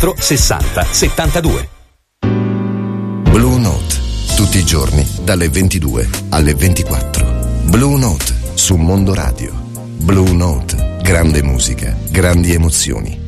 4 60 72. Blue Note, tutti i giorni dalle 22 alle 24. Blue Note su Mondo Radio. Blue Note, grande musica, grandi emozioni.